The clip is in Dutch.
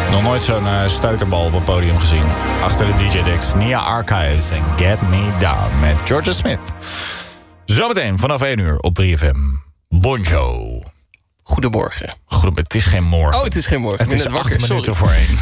Nog nooit zo'n stuiterbal op een podium gezien. Achter de DJ-decks Nia Archives en Get Me Down met Georgia Smith. Zometeen vanaf 1 uur op 3FM. Bonjo. Goedemorgen. Goed, het is geen morgen. Oh, het is geen morgen. Het is 8 minuten voor 1.